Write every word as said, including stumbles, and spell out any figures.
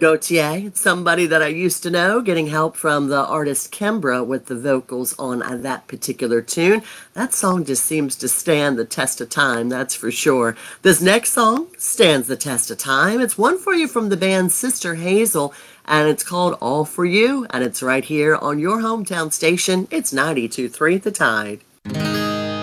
Gautier. It's somebody that I used to know, getting help from the artist Kimbra with the vocals on uh, that particular tune. That song just seems to stand the test of time, that's for sure. This next song stands the test of time. It's one for you from the band Sister Hazel, and it's called All For You, and it's right here on your hometown station. It's ninety-two point three The Tide.